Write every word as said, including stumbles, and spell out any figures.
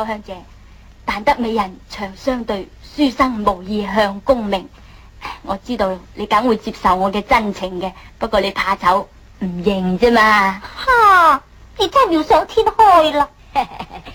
秋香姐，但得美人長相對，書生無意向功名。我知道你梗會接受我嘅真情嘅，不過你怕醜唔認啫嘛。 哈，你真係妙想天開啦！